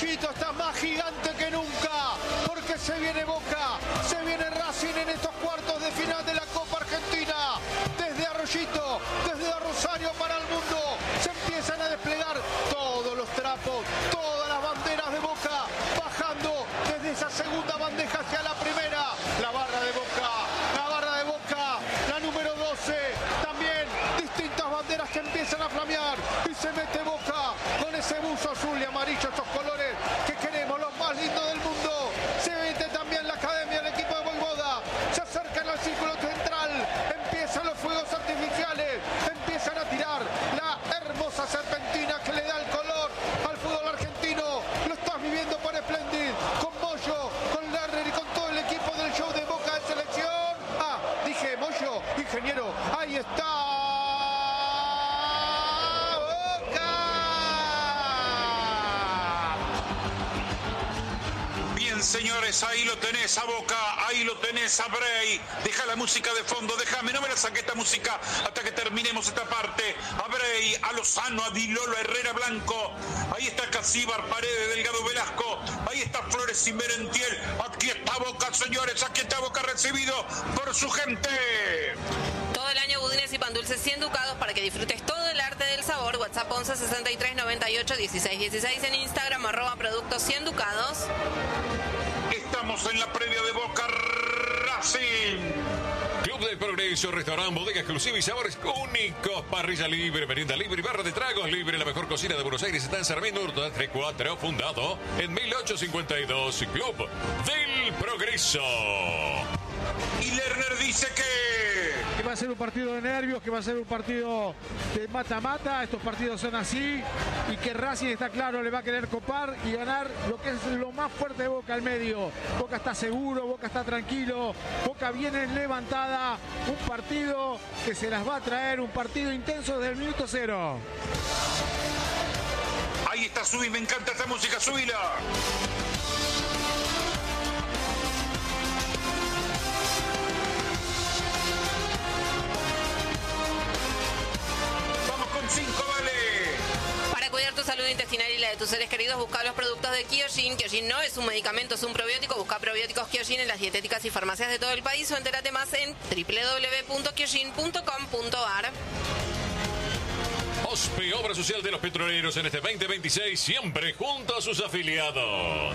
Arroyito está más gigante que nunca, porque se viene Boca, se viene Racing en estos cuartos de final de la Copa Argentina. Desde Arroyito, desde Rosario para el mundo, se empiezan a desplegar todos los trapos, todas las banderas de Boca, bajando desde esa segunda bandeja hacia la primera. La barra de Boca, la número 12, también distintas banderas que empiezan a flamear y se mete Boca con ese buzo azul y amarillo, estos colores que queremos, los más lindos del mundo. Se mete también la academia, el equipo de Voivoda, se acercan al círculo central, empiezan los fuegos artificiales, empiezan a tirar la hermosa serpentina que le da el color al fútbol argentino. Lo estás viviendo por Splendid, con Moyo, con Lerner y con todo el equipo del show de Boca de Selección. Dije Moyo, ingeniero, ahí está. Señores, ahí lo tenés a Boca, ahí lo tenés a Bray. Deja la música de fondo, déjame, no me la saque esta música hasta que terminemos esta parte. A Bray, a Lozano, a Dilolo, a Herrera Blanco. Ahí está Casíbar, Paredes, Delgado Velasco. Ahí está Flores y Merentiel. Aquí está Boca, señores, aquí está Boca recibido por su gente. Todo el año budines y pan dulces 100 ducados para que disfrutes todo el arte del sabor. WhatsApp 11 63 98 16 16. En Instagram @productos 100 ducados. Estamos en la previa de Boca Racing. Club del Progreso, restaurante, bodega exclusiva y sabores únicos. Parrilla libre, merienda libre y barra de tragos libre. La mejor cocina de Buenos Aires está en Sarmiento Hurtado 34, fundado en 1852. Club del Progreso. Y Lerner dice que va a ser un partido de nervios, que va a ser un partido de mata-mata. Estos partidos son así y que Racing está claro, le va a querer copar y ganar lo que es lo más fuerte de Boca al medio. Boca está seguro, Boca está tranquilo, Boca viene levantada. Un partido que se las va a traer, un partido intenso desde el minuto 0. Ahí está, subí, me encanta esta música, subila. Cuidar tu salud intestinal y la de tus seres queridos, busca los productos de Kyojin. Kyojin no es un medicamento, es un probiótico. Busca probióticos Kyojin en las dietéticas y farmacias de todo el país o entérate más en www.kyojin.com.ar. OSPE, Obra Social de los Petroleros, en este 2026, siempre junto a sus afiliados.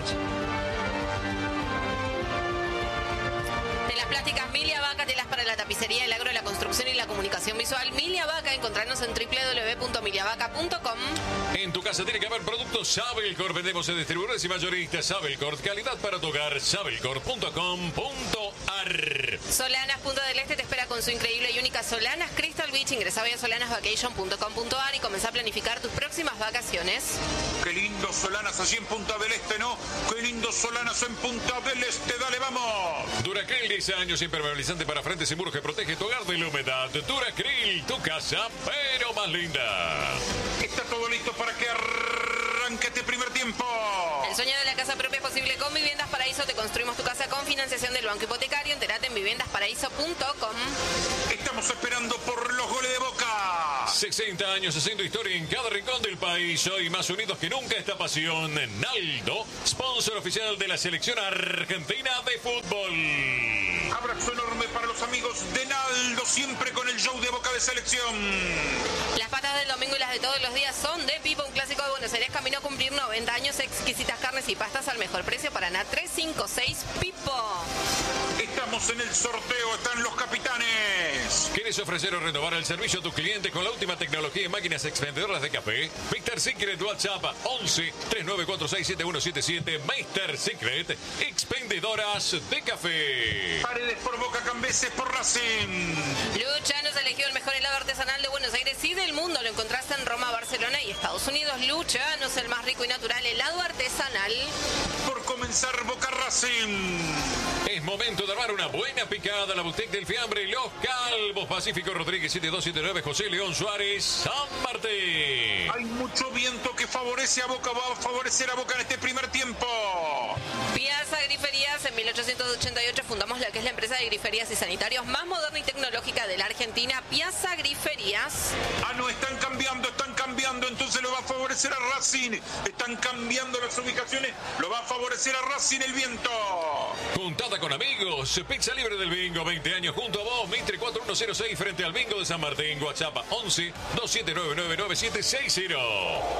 Las plásticas Milia Vaca, telas para la tapicería, el agro, la construcción y la comunicación visual. Milia Vaca, encontrarnos en www.miliavaca.com. En tu casa tiene que haber productos Sabelcorp. Vendemos en distribuidores y mayoristas Sabelcorp. Calidad para tu hogar. Sabelcorp.com.ar. Solanas Punta del Este te espera con su increíble y única Solanas Crystal Beach. Ingresa hoy a solanasvacation.com.ar y comenzá a planificar tus próximas vacaciones. Qué lindo Solanas allí en Punta del Este, ¿no? Qué lindo Solanas en Punta del Este. Dale, vamos. Duracril, 10 años, impermeabilizante para frentes y muros que protege tu hogar de la humedad. Duracril, tu casa, pero más linda. Está todo listo para que arranque este primer tiempo. El sueño de la casa propia es posible con Viviendas Paraíso. Te construimos tu casa con financiación del Banco Hipotecario. Entérate en viviendasparaíso.com. Estamos esperando por los goles de Boca. 60 años haciendo historia en cada rincón del país. Hoy más unidos que nunca esta pasión. Naldo, sponsor oficial de la selección argentina de fútbol. Abrazo enorme para los amigos de Naldo, siempre con el show de Boca de Selección. Las patas del domingo y las de todos los días son de Pipo, un clásico de Buenos Aires, camino a cumplir 90 años, exquisitas carnes y pastas al mejor precio. Paraná 356 Pipo. Estamos en el sorteo, están los capitanes. ¿Quieres ofrecer o renovar el servicio a tus clientes con la última tecnología en máquinas expendedoras de café? Mr. Secret, WhatsApp 11 3946 7177. Mr. Secret, expendedoras de café. Paredes por Boca, Cambeses por Racing. Lucha nos eligió el mejor helado artesanal de Buenos Aires y del mundo. Lo encontraste en Roma, Barcelona y Estados Unidos. Lucha nos el más rico y natural helado artesanal. Por comenzar Boca Racing. Es momento de armar una buena picada. La boutique del fiambre Los Calvos. Pacífico Rodríguez 7279. José León Suárez, San Martín. Hay mucho viento que favorece a Boca. Va a favorecer a Boca en este primer tiempo. Piazza Griferías, en 1888 fundamos la que es la empresa de griferías y sanitarios más moderna y tecnológica de la Argentina, Piazza Griferías. No, están cambiando, entonces lo va a favorecer a Racing. Están cambiando las ubicaciones, lo va a favorecer a Racing el viento. Juntada con amigos, Pizza Libre del Bingo, 20 años junto a vos, Mitre 4106 frente al Bingo de San Martín, WhatsApp 11 27999760.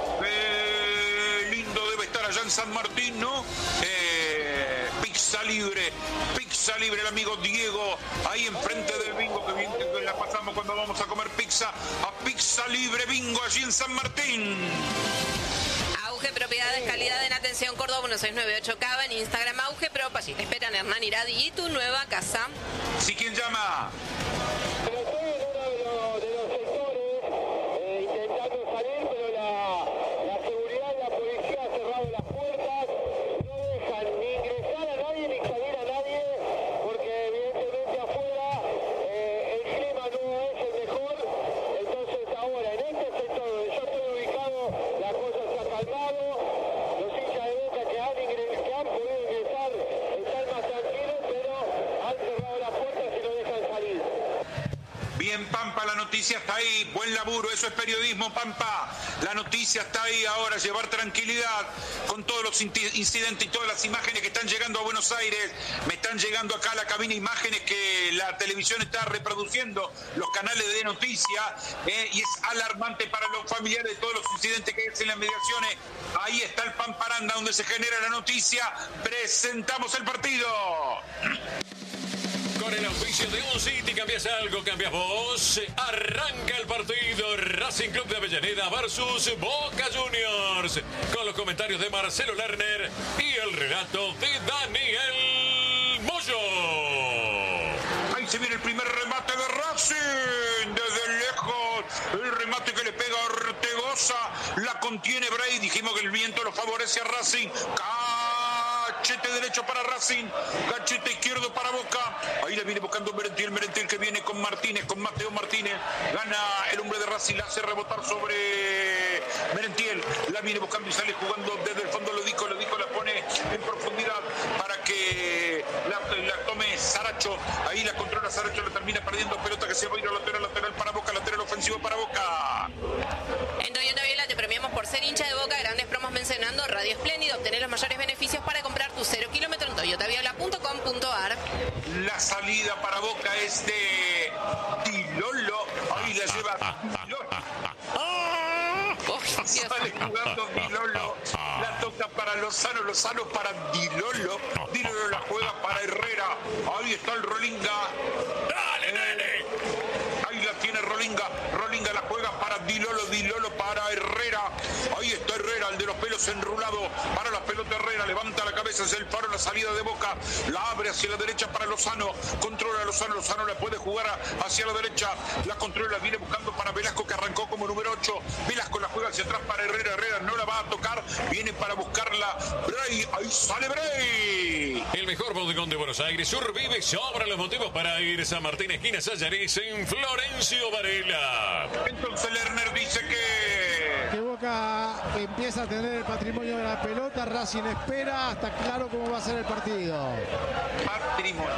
Lindo debe estar allá en San Martín, ¿no? Pizza Libre, el amigo Diego, ahí enfrente del Bingo, que bien que la pasamos cuando vamos a comer pizza, a Pizza Libre Bingo allí en San Martín. Auge Propiedades, calidad en atención, Córdoba 1698 Cava, en Instagram Auge Prop, allí te esperan Hernán Iradi y tu nueva casa. ¿Sí, quién llama? Pero estoy en uno de los sectores intentando salir, pero la seguridad y la policía ha cerrado las puertas, no dejan ni ingresar a nadie ni salir a nadie, porque evidentemente afuera el clima no es el mejor. Entonces ahora en este sector donde yo estoy ubicado, la cosa se ha calmado, los hinchas de Boca que han podido ingresar están más tranquilos, pero han cerrado las puertas y no dejan salir. Bien, Pampa, la noticia está ahí. Buen laburo, eso es periodismo, Pampa. La noticia está ahí ahora, llevar tranquilidad con todos los incidentes y todas las imágenes que están llegando a Buenos Aires. Me están llegando acá a la cabina imágenes que la televisión está reproduciendo, los canales de noticia, y es alarmante para los familiares de todos los incidentes que hay en las mediaciones. Ahí está el Pamparanda donde se genera la noticia. Presentamos el partido. Con el auspicio de Un City, cambias algo, cambias vos. Arranca el partido Racing Club de Avellaneda versus Boca Juniors. Con los comentarios de Marcelo Lerner y el relato de Daniel Moyo. Ahí se viene el primer remate de Racing. Desde lejos, el remate que le pega a Ortegoza. La contiene Bray. Dijimos que el viento lo favorece a Racing. Cachete derecho para Racing, cachete izquierdo para Boca. Ahí la viene buscando Merentiel que viene con Martínez, con Mateo Martínez. Gana el hombre de Racing, la hace rebotar sobre Merentiel. La viene buscando y sale jugando desde el fondo. Lo dijo, la pone en profundidad para que la tome Saracho. Ahí la controla Saracho, la termina perdiendo. Pelota que se va a ir a lateral para Boca, lateral ofensivo para Boca. En Toyota Viola te premiamos por ser hincha de Boca. Grandes promos mencionando Radio Espléndido. Obtener los mayores beneficios para comprar tu 0 kilómetro en toyotaviola.com.ar. La salida para Boca es de Dilolo. Ahí la lleva Dilolo. Sale jugando Dilolo. La toca para Lozano para Dilolo. Dilolo la juega para Herrera. Ahí está el Rolinga. ¡Dale, nene! Ahí la tiene Rolinga la juega para Dilolo para Herrera. Ahí está Herrera, el de los pelos enrulados. Para la pelota Herrera, levanta la cabeza, es el Faro, la salida de Boca. La abre hacia la derecha para Lozano. Controla a Lozano la puede jugar hacia la derecha. La controla, viene buscando para Velasco, que arrancó como número 8. Velasco la juega hacia atrás para Herrera. Herrera no la va a tocar. Viene para buscarla Bray. Ahí sale Bray. El mejor bodegón de Buenos Aires, Urbibe, sobra los motivos para ir. San Martín, esquina Sallaris, en Florencio Varela. Entonces Lerner dice que Boca empieza a tener el patrimonio de la pelota. Racing espera, está claro cómo va a ser el partido. Patrimonio.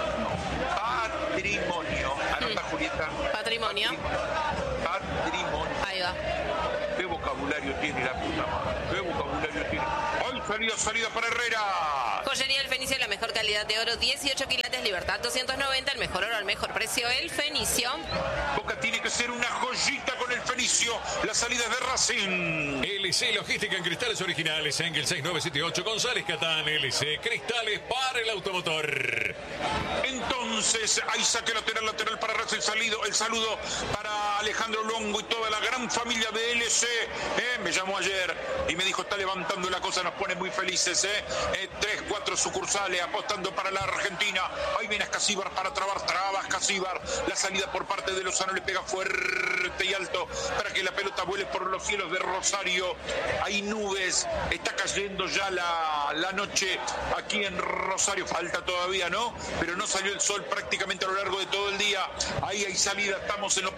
Anota, Julieta. Patrimonio. Patrimonio. Ahí va. ¿Qué vocabulario tiene la puta madre? ¿Qué vocabulario tiene? Hoy salida para Herrera. Joyería El Fenicio, la mejor calidad de oro, 18 quilates, Libertad 290, el mejor oro al mejor precio, El Fenicio. Boca tiene que ser una joyita con El Fenicio. La salida es de Racing. LC Logística en cristales originales, Engel 6978, González Catán, LC Cristales para el automotor. Entonces, ahí saque lateral para Racing, el saludo para Alejandro Longo y toda la gran familia de LC. Me llamó ayer y me dijo, está levantando la cosa, nos pone muy felices. 3, 4 sucursales apostando para la Argentina. Ahí viene Escasíbar para trabas Escasíbar. La salida por parte de Lozano le pega fuerte y alto para que la pelota vuele por los cielos de Rosario. Hay nubes, está cayendo ya la noche aquí en Rosario. Falta todavía, ¿no? Pero no salió el sol prácticamente a lo largo de todo el día. Ahí hay salida, estamos en los primeros 3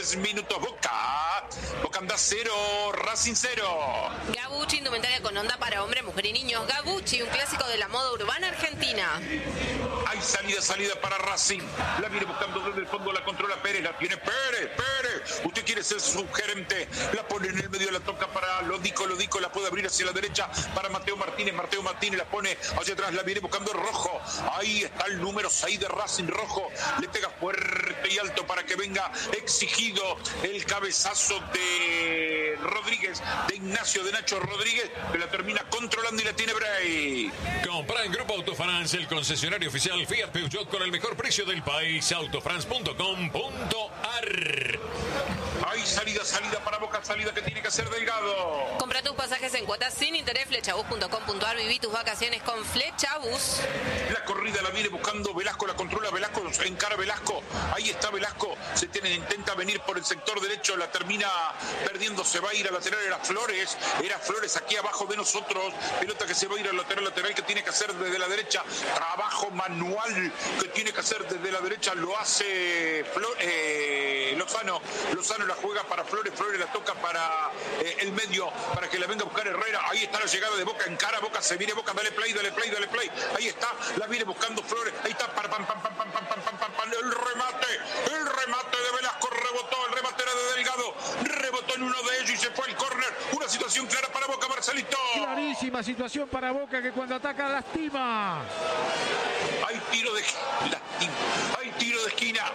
10 minutos. Boca anda 0, Racing 0. Gabucci, indumentaria con onda para hombre, mujer y niños. Gabucci, un clásico de la moda urbana argentina. Hay salida para Racing. La viene buscando desde el fondo, la controla Pérez, la tiene Pérez. Usted quiere ser su gerente, la pone en el medio, la toca para Lodico, la puede abrir hacia la derecha para Mateo Martínez la pone hacia atrás, la viene buscando el Rojo. Ahí está el número 6 de Racing, Rojo. Le pega fuerte y alto para que venga exigido el cabezazo de Rodríguez, de Ignacio, de Nacho Rodríguez, que la termina controlando y la tiene Bray. Compra en Grupo Autofrance, el concesionario oficial Fiat Peugeot con el mejor precio del país. Autofrance.com.ar. Hay salida para Boca, salida que tiene que hacer Delgado. Compra tus pasajes en cuotas sin interés, flechabus.com.ar. Viví tus vacaciones con Flechabus. La corrida la viene buscando Velasco, la controla Velasco, encara Velasco. Ahí está Velasco, intenta venir por el sector derecho, la termina perdiendo, se va a ir al lateral, era Flores aquí abajo de nosotros. Pelota que se va a ir al lateral que tiene que hacer desde la derecha. Trabajo manual que tiene que hacer desde la derecha, lo hace Lozano la juega para Flores la toca para el medio, para que la venga a buscar Herrera. Ahí está la llegada de Boca, encara Boca, se viene Boca, dale play. Ahí está, la viene buscando Flores, ahí está, el remate de Velasco, rebotó, el remate era de Delgado, rebotó en uno de ellos y se fue al córner. Una situación clara para Boca, Marcelito. Clarísima situación para Boca, que cuando ataca lastima. Hay tiro de esquina.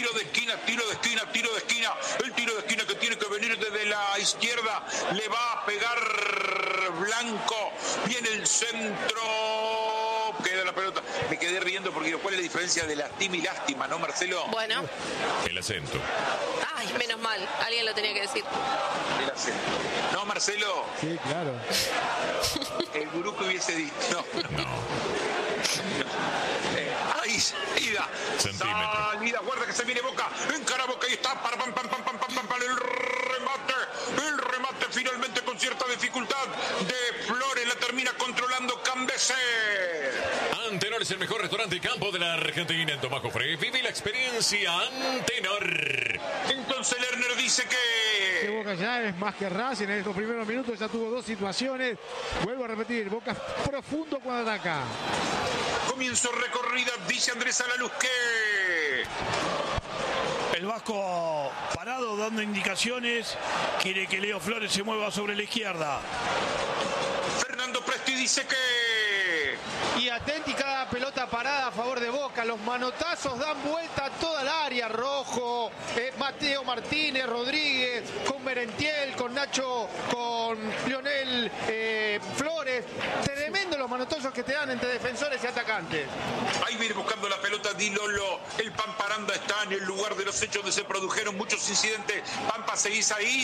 El tiro de esquina que tiene que venir desde la izquierda. Le va a pegar Blanco. Viene el centro. Queda la pelota. Me quedé riendo porque ¿cuál es la diferencia de lastima y lástima, no, Marcelo? Bueno. El acento. Ay, menos mal. Alguien lo tenía que decir. El acento. No, Marcelo. Sí, claro. El gurú que hubiese dicho. No. Ahí, salida, guarda que se viene Boca, encara Boca y está, el remate finalmente con cierta dificultad de Flores, la termina controlando Cambese. Antenor es el mejor restaurante y campo de la Argentina en Tomás Jofré. Vive la experiencia Antenor. Entonces Lerner dice que Boca ya es más que Racing. En estos primeros minutos ya tuvo dos situaciones. Vuelvo a repetir, Boca profundo cuando ataca. Comienzo recorrida, dice Andrés Alaluz que el Vasco parado dando indicaciones, quiere que Leo Flores se mueva sobre la izquierda. Fernando Presti dice que y atenti cada pelota parada a favor de Boca. Los manotazos dan vuelta a toda el área. Rojo, Mateo Martínez, Rodríguez, con Merentiel, con Nacho, con Lionel Flores. Tremendo los manotazos que te dan entre defensores y atacantes. Ahí viene buscando la pelota Di Lolo. El Pamparanda está en el lugar de los hechos donde se produjeron muchos incidentes. Pampa, ¿seguís ahí?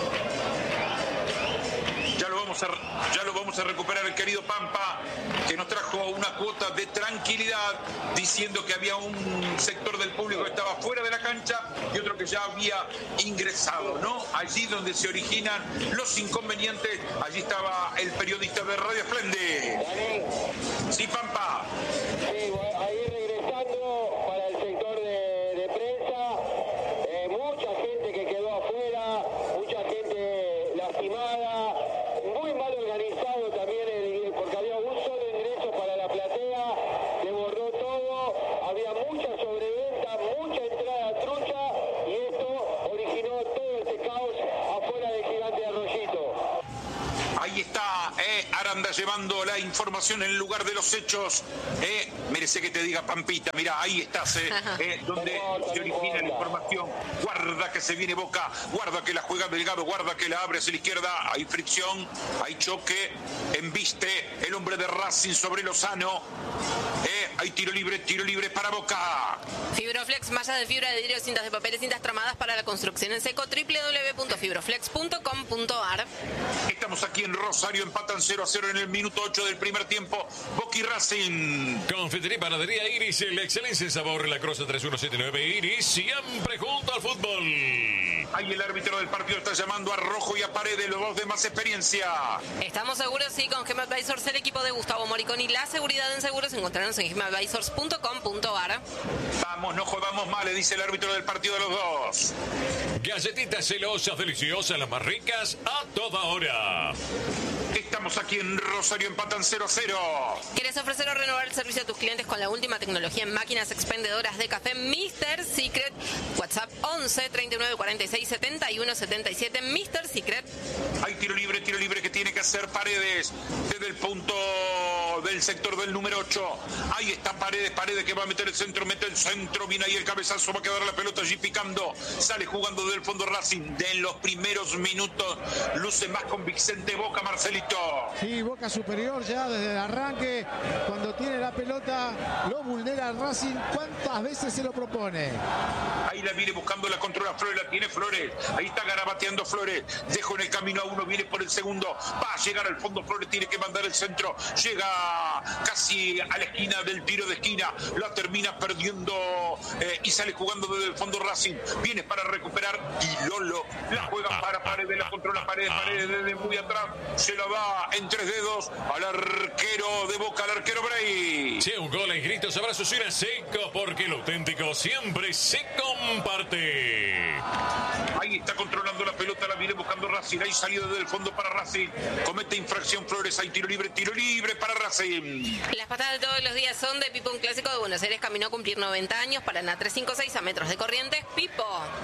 Ya lo vamos a recuperar el querido Pampa, que nos trajo una cuota de tranquilidad diciendo que había un sector del público que estaba fuera de la cancha y otro que ya había ingresado, ¿no? Allí donde se originan los inconvenientes, allí estaba el periodista de Radio Esplende. Sí, Pampa. Sí, ahí regresando para el sector de prensa, mucha gente que quedó afuera, mucha gente lastimada. Muy mal organizado también, porque había un solo ingreso para la platea, se borró todo, había mucha sobreventa, mucha entrada trucha, y esto originó todo este caos afuera del Gigante de Arroyito. Ahí está Aranda llevando la información en el lugar de los hechos. Merece que te diga Pampita, mira, ahí estás, donde se origina la información. Guarda que se viene Boca, guarda que la juega Delgado, guarda que la abre hacia la izquierda. Hay fricción, hay choque, embiste el hombre de Racing sobre Lozano. Hay tiro libre para Boca. Fibroflex, malla de fibra de vidrio, cintas de papel y cintas tramadas para la construcción en seco. www.fibroflex.com.ar. Estamos aquí en Rosario, empatan 0-0 en el minuto 8 del primer tiempo. Boca y Racing. Confitería Panadería Iris, la excelencia en sabor, la Cross 3179 Iris, siempre junto al fútbol. Ahí el árbitro del partido está llamando a Rojo y a Paredes, los dos de más experiencia. Estamos seguros, sí, con Gema Advisors, el equipo de Gustavo Moriconi. La seguridad en seguros, encontrarnos en gemaadvisors.com.ar. Vamos, no jodamos más, le dice el árbitro del partido de los dos. Galletitas celosas, deliciosas, las más ricas, a toda hora. Estamos aquí en Rosario, empatan 0-0. ¿Quieres ofrecer o renovar el servicio a tus clientes con la última tecnología en máquinas expendedoras de café Mr. Secret? WhatsApp 11 39 46 71 77. Mr. Secret. Hay tiro libre que tiene que hacer Paredes desde el punto del sector del número 8. Ahí está Paredes que va a meter el centro, viene ahí el cabezazo, va a quedar la pelota allí picando, sale jugando del fondo Racing. De en los primeros minutos luce más convincente Boca, Marcelito. Sí, Boca superior ya desde el arranque, cuando tiene la pelota lo vulnera Racing. ¿Cuántas veces se lo propone? Ahí la viene buscando, la controla Flores, la tiene Flores, ahí está garabateando Flores, dejó en el camino a uno, viene por el segundo, va a llegar al fondo Flores, tiene que mandar el centro, llega casi a la esquina del tiro de esquina, la termina perdiendo y sale jugando desde el fondo Racing, viene para recuperar y Lolo la juega para Paredes, la controla Paredes desde muy atrás, se la da en 3 dedos al arquero de Boca, al arquero Bray. Si un gol en gritos, abrazos y una seco, porque lo auténtico siempre se comparte. Ahí está controlando la pelota, la viene buscando Racing, ahí salió desde el fondo para Racing, comete infracción Flores, hay tiro libre para Racing. Las patadas de todos los días son de Pipo, un clásico de Buenos Aires, caminó a cumplir 90 años, Paraná 356 a metros de Corrientes. Pipo.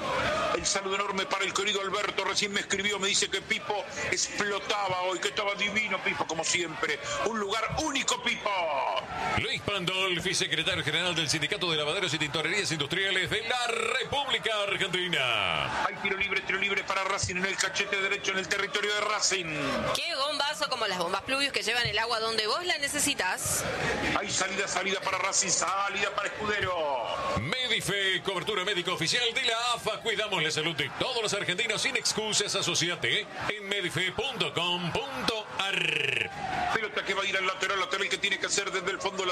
El saludo enorme para el querido Alberto, recién me escribió, me dice que Pipo explotaba hoy, que estaba divino Pipo, como siempre, un lugar único Pipo. Luis Pandolfi, secretario general del Sindicato de Lavaderos y Tintorerías Industriales de la República Argentina. Hay tiro libre para Racing en el cachete derecho en el territorio de Racing. Qué bombazo, como las bombas Pluvius que llevan el agua donde vos la necesitas. Hay salida para Racing, salida para Escudero. Medife, cobertura médica oficial de la AFA. Cuidamos la salud de todos los argentinos sin excusas. Asociate en medife.com.ar. Pelota que va a ir al lateral que tiene que hacer desde el fondo,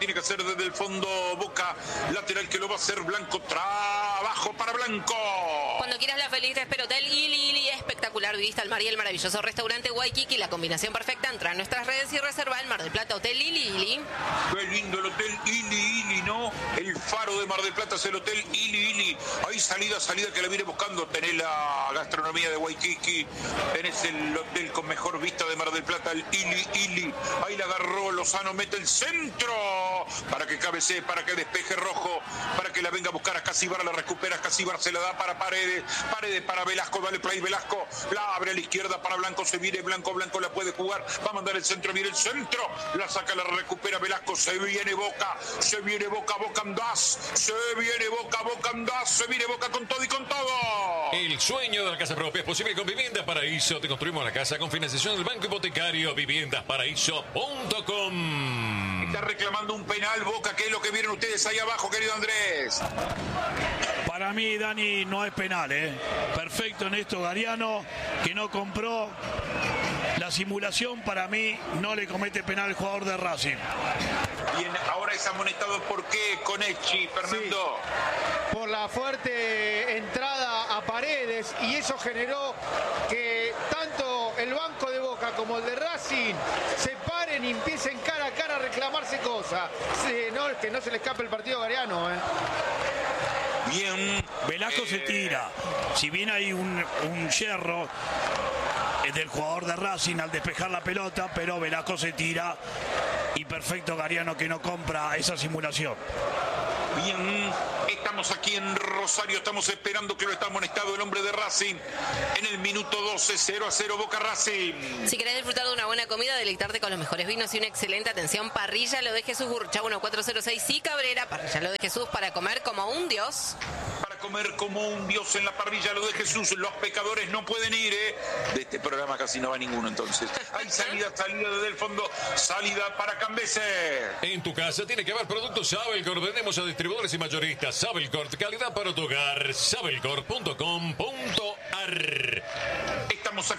Boca, lateral que lo va a hacer Blanco, trabajo para Blanco. Cuando quieras la feliz te espera Hotel Ili, espectacular vista al mar y el maravilloso restaurante Waikiki, la combinación perfecta. Entra en nuestras redes y reserva el Mar del Plata Hotel Ili. Qué lindo el Hotel Ili, ¿no? El faro de Mar del Plata es el Hotel Ili. Ahí salida que la viene buscando. Tenés la gastronomía de Waikiki, tenés el hotel con mejor vista de Mar del Plata, el Ili. Ahí la agarró Lozano, mete el centro para que cabecee, para que despeje Rojo, para que la venga a buscar a Casíbar, la recupera Casíbar, se la da para Paredes para Velasco, dale play Velasco, la abre a la izquierda para Blanco, se viene Blanco la puede jugar, va a mandar el centro, viene el centro, la saca, la recupera Velasco, se viene Boca andás, se viene Boca con todo y con todo. El sueño de la casa propia es posible con Viviendas Paraíso. Te construimos la casa con financiación del Banco Hipotecario. Viviendasparaíso.com. Está reclamando un penal Boca, que es lo que vieron ustedes ahí abajo, querido Andrés. Para mí, Dani, no es penal, Perfecto en esto Gariano, que no compró la simulación. Para mí no le comete penal al jugador de Racing. Bien, ahora es amonestado. ¿Por qué con Echi, Fernando? Sí, por la fuerte entrada a Paredes, y eso generó que tanto el banco de Boca como el de Racing se paren y empiecen cara a cara a reclamarse cosas. Que no se le escape el partido a Gariano. Bien. Velasco se tira. Si bien hay un yerro del jugador de Racing al despejar la pelota, pero Velasco se tira y perfecto Gariano que no compra esa simulación. Bien, estamos aquí en Rosario, estamos esperando que lo está amonestado el hombre de Racing en el minuto 12, 0-0 Boca Racing. Si querés disfrutar de una buena comida, deleitarte con los mejores vinos y una excelente atención, Parrilla Lo de Jesús, Burchagua 1406 y Cabrera. Parrilla Lo de Jesús, para comer como un dios. Para comer como un dios en la parrilla Lo de Jesús. Los pecadores no pueden ir, De este programa casi no va ninguno, entonces. Hay salida desde el fondo, salida para Cambese. En tu casa tiene que haber productos Sabelcorp. Vendemos a distribuidores y mayoristas. Sabelcorp, calidad para tu hogar. Sabelcorp.com.ar.